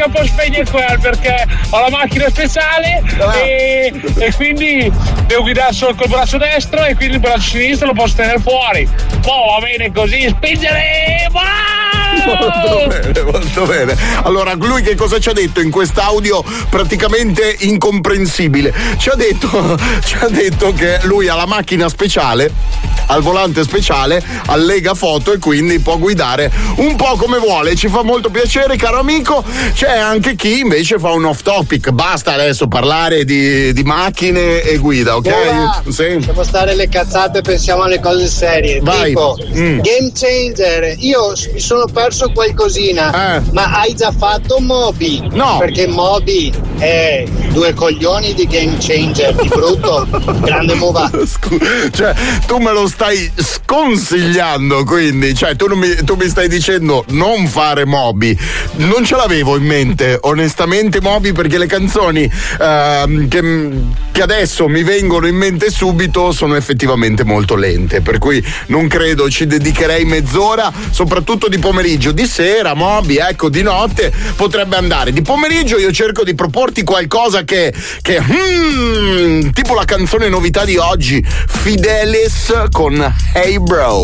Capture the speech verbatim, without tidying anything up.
che non può spegnere quel perché ho la macchina speciale ah. e, e quindi devo guidare solo col braccio destro e quindi il braccio sinistro lo posso tenere fuori. Oh, va bene così, spingere! Molto bene, molto bene. Allora, lui che cosa ci ha detto in quest'audio praticamente incomprensibile? Ci ha detto, ci ha detto che lui ha la macchina speciale, al volante speciale, allega foto e quindi può guidare un po' come vuole. Ci fa molto piacere, caro amico. C'è anche chi invece fa un off topic. Basta adesso parlare di, di macchine e guida, ok? Ora, sì. Lasciamo stare le cazzate, pensiamo alle cose serie. Vai. Tipo, mm. Game Changer. Io mi sono perso qualcosina, eh. ma hai già fatto Moby? No. Perché Moby è due coglioni di Game Changer, di brutto, grande mova. Cioè, tu me lo stai sconsigliando, quindi, cioè, tu, non mi, tu mi stai dicendo non fare Moby. Non ce l'avevo in mente, onestamente, Moby, perché le canzoni uh, che, che adesso mi vengono in mente subito sono effettivamente molto lente, per cui non credo ci dedicherei mezz'ora, soprattutto di pomeriggio. Di sera, Moby, ecco, di notte potrebbe andare. Di pomeriggio io cerco di proporti qualcosa che, che hmm, tipo la canzone novità di oggi, Fidelis con Hey Bro.